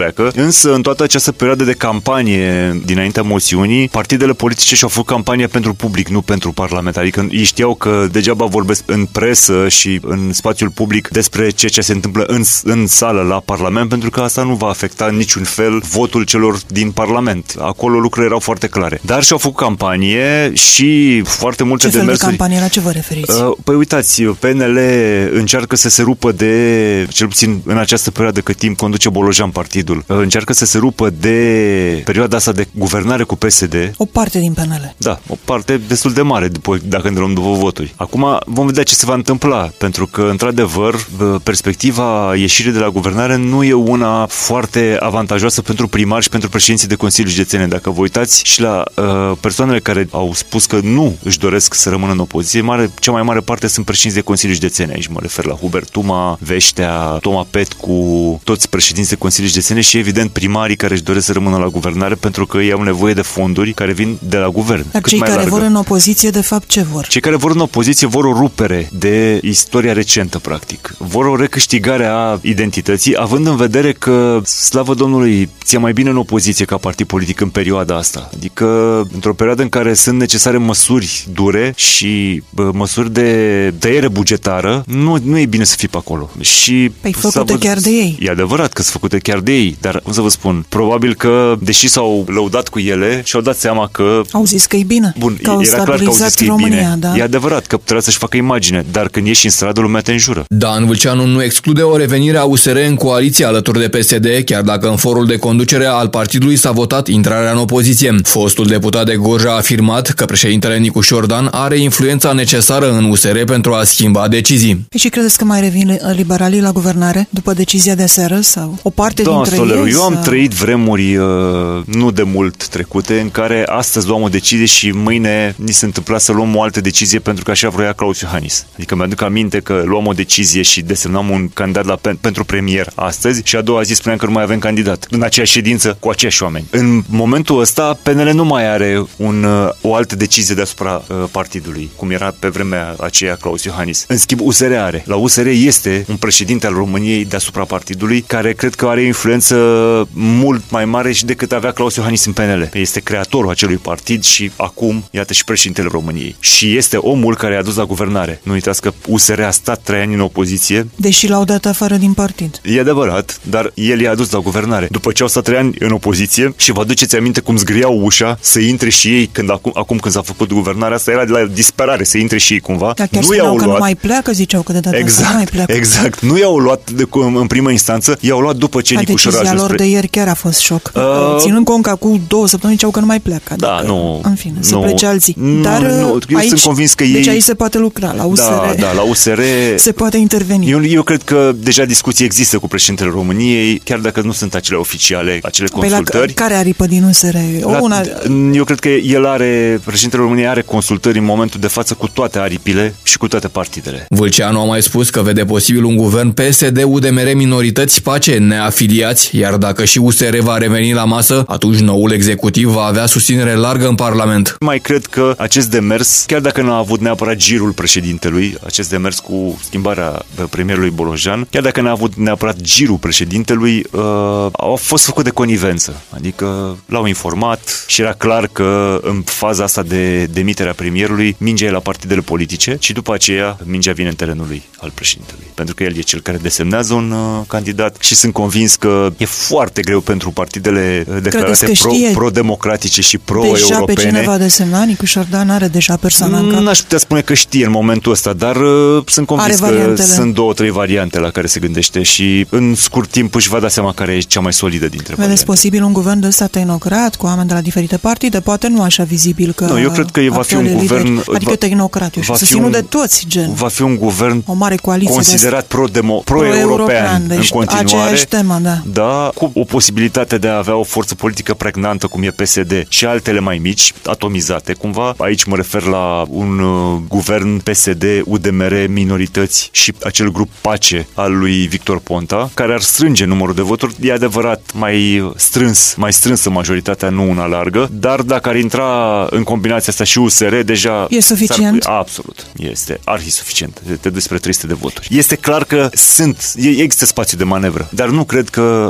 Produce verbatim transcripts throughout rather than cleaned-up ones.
pleacă. Însă, în toată această perioadă de campanie dinaintea moțiunii, partidele politice și-au făcut campanie pentru public, nu pentru parlament. Adică ei știau că degeaba vorbesc în presă și în spațiul public despre ceea ce se întâmplă în, în sală la parlament, pentru că asta nu va afecta în niciun fel votul celor din parlament. Acolo lucrurile erau foarte clare. Dar și-au făcut campanie și foarte multe ce demersuri. Ce fel de campanie? La ce vă referiți? Uh, păi uitați, P N L încearcă să se rupă de, cel puțin în această perioadă cât timp conduce Bolojan partidul, uh, încearcă să se rupă de perioada asta de guvernare cu P S D. O parte din P N L. Da, o parte destul de mare, după, dacă ne luăm după voturi. Acum vom vedea ce se va întâmpla, pentru că, într-adevăr, perspectiva ieșirii de la guvernare nu e una foarte avantajoasă pentru primari și pentru președinții de Consiliu Județene. Dacă vă uitați și la uh, persoanele care au spus că nu își doresc să rămână în opoziție, mare, cea mai mare parte sunt președinți de Consiliu Județene. Aici mă refer la Hubert Tuma, Veștea, Toma Petcu, toți președinți de Consiliu Județene și, evident, primarii care își doresc să rămână la guvernare pentru că ei au nevoie de fonduri care vin de la guvern. Dar cei care largă. vor în opoziție, de fapt, ce vor? Cei care vor în opoziție vor o rupere de istoria recentă, practic. Vor o recâștigare a identității, având în vedere că, slavă Domnului, ți-e mai bine în opoziție ca partid politic în perioada asta. Adică, într-o perioadă în care sunt necesare măsuri dure și bă, măsuri de tăiere bugetară, nu, nu e bine să fii pe acolo. Și păi făcute chiar de ei. E adevărat că sunt făcute chiar de ei, dar, cum să vă spun, probabil că, deși s-au lăudat cu ele, și-au dat seama că... Au zis că e bine. Bun, că au era clar că au zis că România, e bine. Da. E adevărat că trebuie să-și facă imagine, dar când ieși în stradă, lumea te înjură. Dan Vâlceanu nu exclude o revenire a U S R în coaliție alături de P S D, chiar dacă în forul de conducere al partidului s-a votat intrarea în opoziție. Fostul deputat de Gorj a afirmat că președintele Nicușor Dan are influența necesară în U S R pentru a schimba decizii. Și credeți că mai revin liberalii la guvernare după decizia de seară sau o parte da, dintre Stoleru, ei? Eu am sau... trăit vremuri uh, nu de mult trecute în care astăzi luam o decizie și mâine ni se întâmpla să luăm o altă decizie pentru că așa vroia Claus Iohannis. Adică mi-aduc aminte că luam o decizie și desemnam un candidat la pen- pentru premier astăzi și a doua zi spuneam că nu mai avem candidat în aceeași ședință cu aceiași oameni. În momentul ăsta P N L nu mai are un, o altă decizie deasupra uh, partidului, cum era pe vremea aceea Claus Iohannis. În schimb, U S R are. La U S R este un președinte al României deasupra partidului care cred că are influență mult mai mare și decât avea Claus Iohannis în P N L. Este creatorul acelui partid și acum, iată, și președintele României. Și este omul care a dus la guvernare. Nu uitați că U S R a stat trei ani în opoziție. Deși l-au dat afară din partid. E adevărat, dar el i-a adus la guvernare. După ce au stat trei ani în opoziție și vă aduceți aminte cum zgriau ușa să intre și ei când acum, acum când s-a făcut guvernarea, asta era de la disperare să intre și ei cumva. Dar chiar nu i-au că luat. nu mai pleacă, ziceau că de data exact, asta nu mai pleacă. Exact. Nu i-au luat de, în primă instanță, i-au luat după ce Nicușor a ajuns. Decizia lor spre... de ieri chiar a fost șoc. Uh... Ținând cont că acum două săptămâni ziceau că nu mai pleacă. Da, adică, nu. În fine, nu, să plece alții. Nu, Dar nu, eu aici, sunt convins că ei... Deci aici se poate lucra, la U S R. Da, da, la U S R... se poate interveni. Eu, eu cred că deja discuții există cu președintele României, chiar dacă nu sunt acele oficiale, acele consultări. Păi la care aripă din U S R? O, la, una... Eu cred că el are, președintele României are consultări în momentul de față cu toate aripile și cu toate partidele. Vâlceanu a mai spus că vede posibil un guvern P S D U D M R minorități pace neafiliați, iar dacă și U S R va reveni la masă, atunci noul executiv va avea susținere largă în Parlament. Mai cred că acest demers, chiar dacă nu a avut neapărat girul președintelui, acest demers cu schimbarea premierului Bolojan, chiar dacă n-a avut neapărat girul președintelui, uh, a fost făcut de conivență. Adică l-au informat și era clar că în faza asta de demiterea premierului, mingea e la partidele politice și după aceea mingea vine în terenul lui al președintelui. Pentru că el e cel care desemnează un uh, candidat și sunt convins că e foarte greu pentru partidele declarate pro, pro-democratice și pro-europene. Deja pe cine va desemna? Nicușor Dan are deja persoana în cap? N-aș putea spune că știe în momentul ăsta, dar uh, sunt convins că sunt două, trei variante la care se gândește și în scurt timp își va da seama care e cea mai solidă dintre Vedeți variante. posibil un guvern de ăsta tehnocrat, cu oameni de la diferite partide, poate nu așa vizibil că... Nu, eu cred că va fi un lideri, guvern... Adică va, tehnocrat, eu susținut un, de toți, gen. Va fi un guvern o mare coaliție considerat pro-demo, pro-european deci în continuare. Tema, da. Da, cu o posibilitate de a avea o forță politică pregnantă, cum e P S D, și altele mai mici, atomizate cumva. Aici mă refer la un uh, guvern P S D, U D M R, minorități și acel grup Pace al lui Victor Ponta, care ar strânge numărul de voturi. E adevărat, mai strâns, mai strânsă majoritatea, nu una largă, dar dacă ar intra în combinația asta și U S R, deja... E suficient? Absolut. Este arhi suficient. Te duci spre trei sute de voturi. Este clar că sunt, există spațiu de manevră, dar nu cred că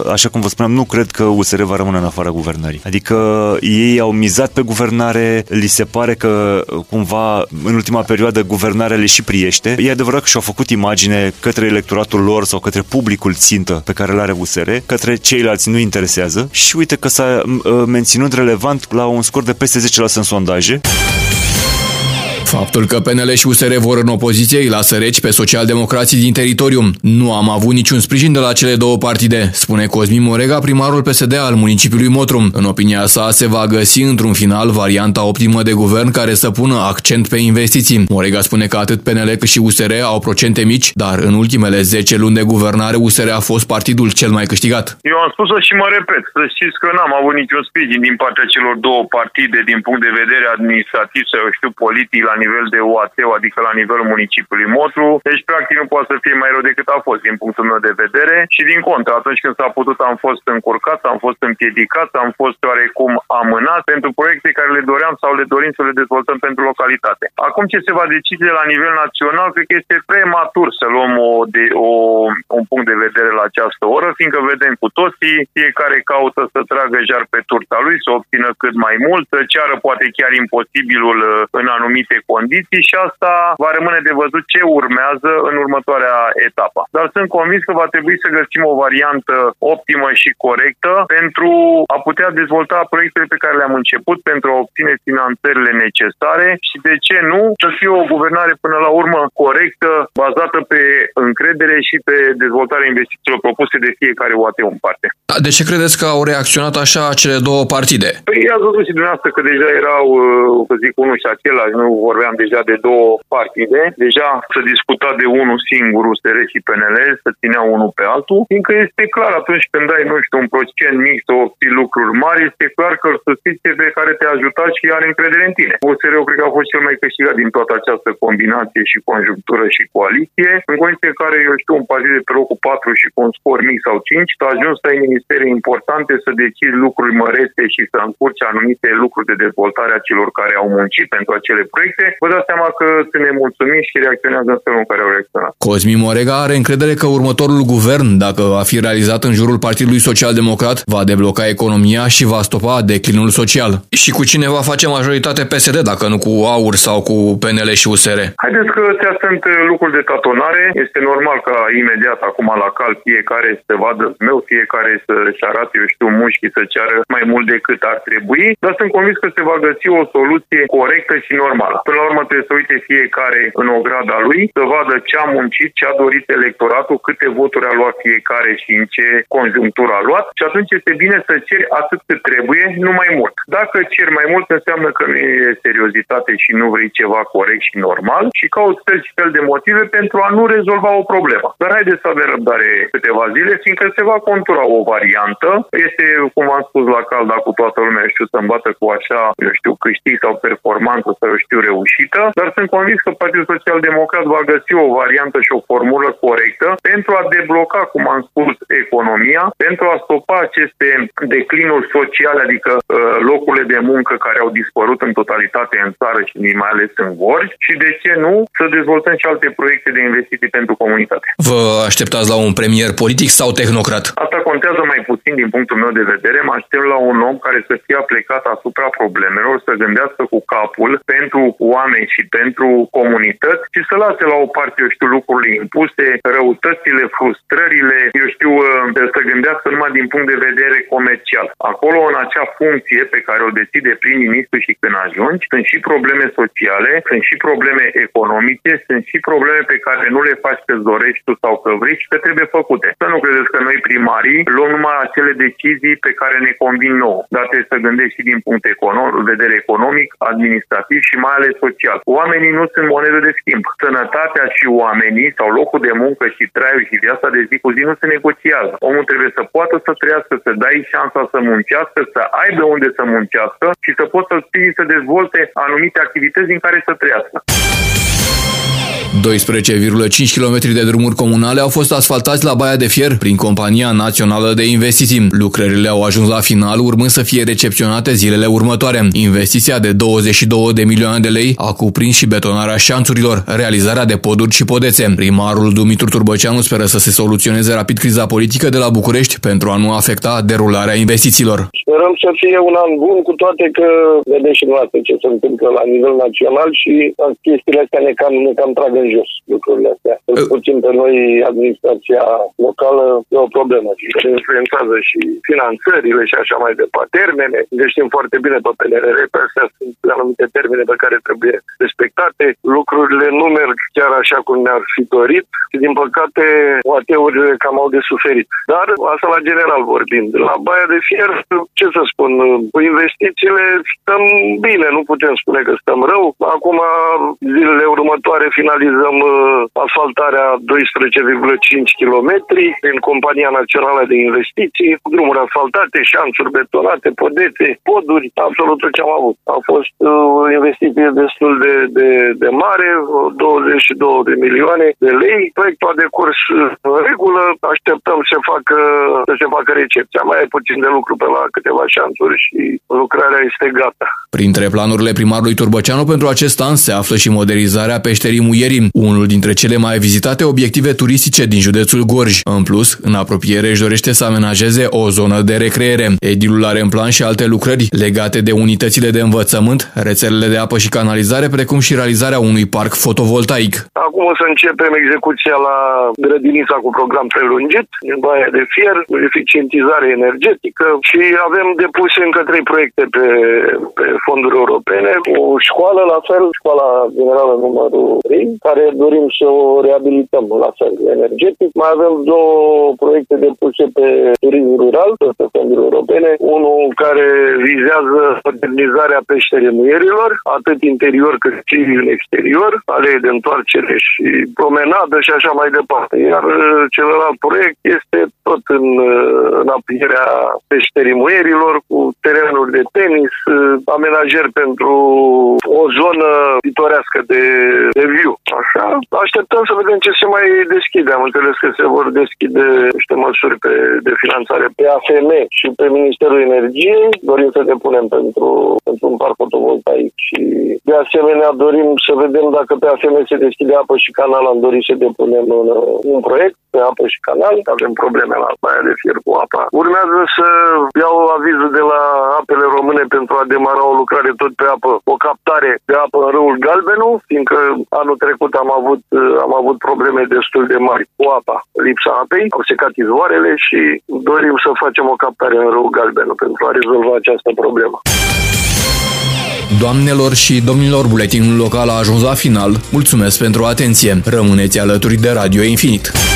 așa cum vă spuneam, nu cred că U S R va rămâne în afara guvernării. Adică ei au mizat pe guvernare, li se pare că cumva în ultima perioadă guvernarea le și priește. E adevărat că și-au făcut imagine către electoratul lor sau către publicul țintă pe care îl are U S R, către ceilalți nu interesează și uite că s-a menținut relevant la un scor de peste zece la sută în sondaje. Faptul că P N L și U S R vor în opoziție îi lasă reci pe socialdemocrații din teritoriu. Nu am avut niciun sprijin de la cele două partide, spune Cosmin Morega, primarul P S D al municipiului Motru. În opinia sa, se va găsi într-un final varianta optimă de guvern care să pună accent pe investiții. Morega spune că atât P N L cât și U S R au procente mici, dar în ultimele zece luni de guvernare U S R a fost partidul cel mai câștigat. Eu am spus-o și mă repet, să știți că n-am avut niciun sprijin din partea celor două partide din punct de vedere administrativ sau eu știu politic la nivel de U A T, adică la nivelul municipiului Motru. Deci, practic, nu poate să fie mai rău decât a fost din punctul meu de vedere și din contră, atunci când s-a putut am fost încurcat, am fost împiedicat, am fost oarecum amânat pentru proiecte care le doream sau le dorim să le dezvoltăm pentru localitate. Acum ce se va decide la nivel național, cred că este prematur să luăm o, de, o, un punct de vedere la această oră, fiindcă vedem cu toții, fiecare caută să tragă jar pe turta lui, să obțină cât mai mult, să ceară poate chiar imposibilul în anumite condiții și asta va rămâne de văzut ce urmează în următoarea etapă. Dar sunt convins că va trebui să găsim o variantă optimă și corectă pentru a putea dezvolta proiectele pe care le-am început, pentru a obține finanțările necesare și, de ce nu, să fie o guvernare până la urmă corectă, bazată pe încredere și pe dezvoltarea investițiilor propuse de fiecare U A T în parte. De ce credeți că au reacționat așa cele două partide? Păi ați văzut și dumneavoastră că deja erau, să zic, unul și același, nu vorbeam deja de două partide, deja se discuta de unul singur, U S R și P N L, să ținea unul pe altul, fiindcă este clar atunci când ai, nu știu, un procent mic să obții lucruri mari, este clar că îl susții pe care te-a ajutat și are încredere în tine. U S R-ul cred că a fost cel mai câștigat din toată această combinație și conjunctură și coaliție, în condiție în care, eu știu, un partid de pe locul patru și cu un scor mic sau cinci, tu ajungi să ai ministere importante, să decizi lucruri mărețe și să încurci anumite lucruri de dezvoltare a celor care au muncit pentru acele proiecte. Vă dați seama că sunt nemulțumiți și reacționează în felul în care au reacționat. Cosmin Morega are încredere că următorul guvern, dacă va fi realizat în jurul Partidului Social-Democrat, va debloca economia și va stopa declinul social. Și cu cine va face majoritate P S D, dacă nu cu AUR sau cu P N L și U S R? Haideți că astea sunt lucruri de tatonare. Este normal ca imediat acum la cal fiecare să vadă meu, fiecare să-și arate, eu știu, mușchii, să ceară mai mult decât ar trebui, dar sunt convins că se va găsi o soluție corectă și normală. Până la urmă trebuie să uite fiecare în ograda lui, să vadă ce a muncit, ce a dorit electoratul, câte voturi a luat fiecare și în ce conjunctură a luat și atunci este bine să ceri atât cât trebuie, nu mai mult. Dacă ceri mai mult, înseamnă că nu e seriozitate și nu vrei ceva corect și normal și cauți fel și fel de motive pentru a nu rezolva o problemă. Dar haideți să avem răbdare câteva zile, fiindcă se va contura o variantă. Este, cum am spus la cal, dar cu toată lumea, eu știu, să îmbată cu așa, eu știu, câștig sau performanță sau, eu știu, reușită, dar sunt convins că Partidul Social-Democrat va găsi o variantă și o formulă corectă pentru a debloca, cum am spus, economia, pentru a stopa aceste declinuri sociale, adică uh, locurile de muncă care au dispărut în totalitate în țară și mai ales în Gorj și, de ce nu, să dezvoltăm și alte proiecte de investiții pentru comunitate. Vă așteptați la un premier politic sau tehnocrat? Asta contează mai puțin din punctul meu de vedere. Mă aștept la un om care să fie aplicat asupra problemelor, să gândească cu capul pentru oameni și pentru comunități și să lase la o parte, eu știu, lucrurile impuse, răutățile, frustrările, eu știu, să gândească numai din punct de vedere comercial. Acolo, în acea funcție pe care o decide prim-ministru și când ajungi, sunt și probleme sociale, sunt și probleme economice, sunt și probleme pe care nu le faci că dorești tu sau că vrei și că trebuie făcute. Să nu credeți că noi primarii luăm numai acele decizii pe care ne convin nouă, dar trebuie să gândești și din punct economic, vedere economic, administrativ și mai ales social. Oamenii nu sunt monedă de schimb. Sănătatea și oamenii sau locul de muncă și traiul și viața de zi cu zi nu se negociază. Omul trebuie să poată să trăiască, să dai șansa să muncească, să aibă unde să muncească și să poată să, să dezvolte anumite activități din care să trăiască. doisprezece virgulă cinci kilometri de drumuri comunale au fost asfaltați la Baia de Fier prin Compania Națională de Investiții. Lucrările au ajuns la final, urmând să fie recepționate zilele următoare. Investiția de douăzeci și două de milioane de lei a cuprins și betonarea șanțurilor, realizarea de poduri și podețe. Primarul Dumitru Turbăceanu speră să se soluționeze rapid criza politică de la București pentru a nu afecta derularea investițiilor. Sperăm să fie un an bun, cu toate că vedeți și dumneavoastră ce se întâmplă la nivel național și chestiile astea ne cam, ne cam trag în jos, lucrurile astea. Cel puțin pe noi, administrația locală, e o problemă, care influențează și finanțările și așa mai departe. Termene, le știm foarte bine pe P N R R, pe astea sunt anumite termene pe care trebuie respectate. Lucrurile nu merg chiar așa cum ne-ar fi dorit și, din păcate, O A T-urile cam au de suferit. Dar asta la general vorbind. La Baia de Fier, ce să spun, cu investițiile stăm bine, nu putem spune că stăm rău. Acum, zilele următoare, finalizăm asfaltarea doisprezece virgulă cinci kilometri prin Compania Națională de Investiții, drumuri asfaltate, șanțuri betonate, podețe, poduri, absolut tot ce am avut. A fost o uh, investiție destul de, de, de mare, douăzeci și două de milioane de lei. Proiectul a decurs în regulă, așteptăm să, facă, să se facă recepția. Mai e puțin de lucru pe la câteva șanțuri și lucrarea este gata. Printre planurile primarului Turbăceanu pentru acest an se află și modernizarea peșterii Muierii, unul dintre cele mai vizitate obiective turistice din județul Gorj. În plus, în apropiere își dorește să amenajeze o zonă de recreere. Edilul are în plan și alte lucrări legate de unitățile de învățământ, rețelele de apă și canalizare, precum și realizarea unui parc fotovoltaic. Acum o să începem execuția la grădinița cu program prelungit, în Baia de Fier, eficientizare energetică și avem depuse încă trei proiecte pe, pe fonduri europene. O școală, la fel, școala generală numărul trei, care dorim să o reabilităm la fel energetic. Mai avem două proiecte depuse pe turism rural, pe fonduri europene. Unul care vizează modernizarea peșterii Muierilor, atât interior cât și în exterior, alee de întoarcere și promenadă și așa mai departe. Iar celălalt proiect este tot în, în apropierea peșterii Muierilor, cu terenuri de tenis, amenajări pentru o zonă pitorească de, de viu. Așa, așteptăm să vedem ce se mai deschide. Am înțeles că se vor deschide niște măsuri pe, de finanțare pe A F M și pe Ministerul Energiei. Dorim să depunem pentru, pentru un parc fotovoltaic și de asemenea dorim să vedem dacă pe A F M se deschide apă și canal. Am dorit să depunem un, un proiect pe apă și canal. Avem probleme la Baia de Fier cu apa. Urmează să iau avizul de la Apele Române pentru a demara o lucrare tot pe apă, o captare de apă în râul Galbenu, fiindcă anul trecut am avut, am avut probleme destul de mari cu apa, lipsa apei, au secat izvoarele și dorim să facem o captare în râul Galbenu pentru a rezolva această problemă. Doamnelor și domnilor, buletinul local a ajuns la final. Mulțumesc pentru atenție. Rămâneți alături de Radio Infinit.